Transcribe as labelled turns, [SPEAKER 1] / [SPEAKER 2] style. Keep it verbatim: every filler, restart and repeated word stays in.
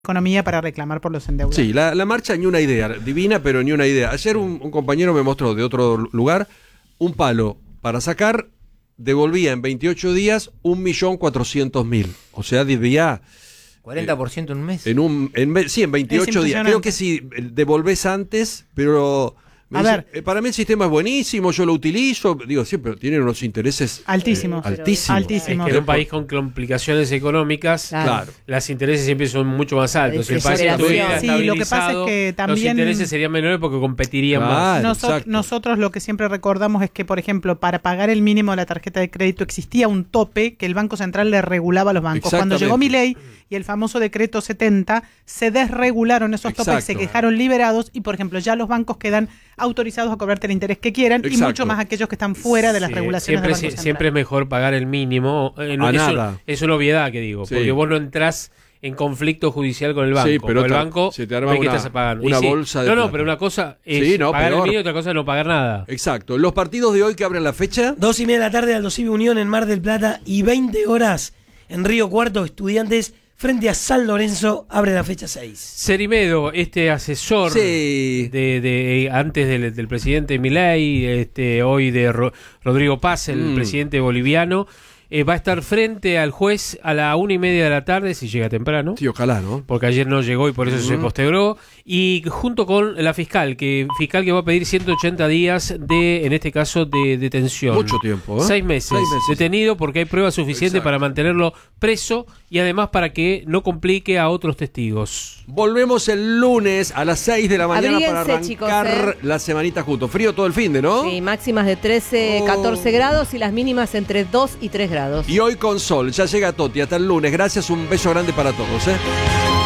[SPEAKER 1] economía para reclamar por los endeudados.
[SPEAKER 2] Sí, la, la marcha ni una idea, divina, pero ni una idea. Ayer un, un compañero me mostró de otro lugar un palo para sacar, devolvía en veintiocho días un millón cuatrocientos mil. O sea, debía...
[SPEAKER 3] cuarenta por ciento en un mes.
[SPEAKER 2] En un, en, sí, en veintiocho días. Creo que si devolvés antes, pero...
[SPEAKER 1] A
[SPEAKER 2] dice,
[SPEAKER 1] ver.
[SPEAKER 2] eh, para mí el sistema es buenísimo, yo lo utilizo, digo, sí, pero tiene unos intereses
[SPEAKER 1] altísimos.
[SPEAKER 2] Eh, altísimos.
[SPEAKER 1] Altísimos.
[SPEAKER 4] Es que en un país con complicaciones económicas,
[SPEAKER 2] Claro.
[SPEAKER 4] las intereses siempre son mucho más altos. Si el país estuviera
[SPEAKER 1] Sí, lo que pasa es que también...
[SPEAKER 4] los intereses serían menores porque competirían
[SPEAKER 2] Claro,
[SPEAKER 4] más.
[SPEAKER 1] Nosot- nosotros lo que siempre recordamos es que, por ejemplo, para pagar el mínimo de la tarjeta de crédito existía un tope que el Banco Central le regulaba a los bancos. Cuando llegó Milei y el famoso decreto setenta, se desregularon esos topes,
[SPEAKER 2] Exacto.
[SPEAKER 1] se quejaron liberados y, por ejemplo, ya los bancos quedan autorizados a cobrarte el interés que quieran. Exacto. Y mucho más aquellos que están fuera de las
[SPEAKER 4] sí,
[SPEAKER 1] regulaciones
[SPEAKER 4] siempre,
[SPEAKER 1] del Banco Central.
[SPEAKER 4] Siempre es mejor pagar el mínimo. Eh, no,
[SPEAKER 2] a
[SPEAKER 4] eso,
[SPEAKER 2] nada.
[SPEAKER 4] Es una obviedad que digo, sí. Porque vos no entrás en conflicto judicial con el banco.
[SPEAKER 2] Sí, pero
[SPEAKER 4] el banco
[SPEAKER 2] se te arma
[SPEAKER 4] ve que
[SPEAKER 2] una,
[SPEAKER 4] estás pagando.
[SPEAKER 2] una
[SPEAKER 4] sí,
[SPEAKER 2] bolsa de
[SPEAKER 4] No, no,
[SPEAKER 2] plata.
[SPEAKER 4] pero una cosa es
[SPEAKER 2] sí, no,
[SPEAKER 4] pagar
[SPEAKER 2] peor.
[SPEAKER 4] el mínimo y otra cosa es no pagar nada.
[SPEAKER 2] Exacto. Los partidos de hoy que abren la fecha.
[SPEAKER 5] Dos y media de la tarde, Aldo Civi Unión en Mar del Plata y veinte horas en Río Cuarto, Estudiantes frente a San Lorenzo, abre la fecha seis.
[SPEAKER 4] Cerimedo, este asesor
[SPEAKER 2] sí.
[SPEAKER 4] de, de antes del, del presidente Milei, este hoy de Ro, Rodrigo Paz, el mm. presidente boliviano, eh, va a estar frente al juez a la una y media de la tarde, si llega temprano.
[SPEAKER 2] Sí, ojalá, ¿no?
[SPEAKER 4] Porque ayer no llegó y por eso mm. se postergó. Y junto con la fiscal, que fiscal que va a pedir ciento ochenta días de, en este caso, de detención.
[SPEAKER 2] Mucho tiempo, ¿eh?
[SPEAKER 4] Seis meses,
[SPEAKER 2] Seis meses.
[SPEAKER 4] detenido porque hay pruebas suficientes
[SPEAKER 2] Exacto.
[SPEAKER 4] para mantenerlo preso y además para que no complique a otros testigos.
[SPEAKER 2] Volvemos el lunes a las seis de la mañana
[SPEAKER 6] Abríguense,
[SPEAKER 2] para arrancar
[SPEAKER 6] chicos, ¿eh?
[SPEAKER 2] la semanita juntos. Frío todo el fin de, ¿no?
[SPEAKER 6] Sí, máximas de trece, catorce oh. grados y las mínimas entre dos y tres grados.
[SPEAKER 2] Y hoy con sol, ya llega Toti, hasta el lunes. Gracias, un beso grande para todos, ¿eh?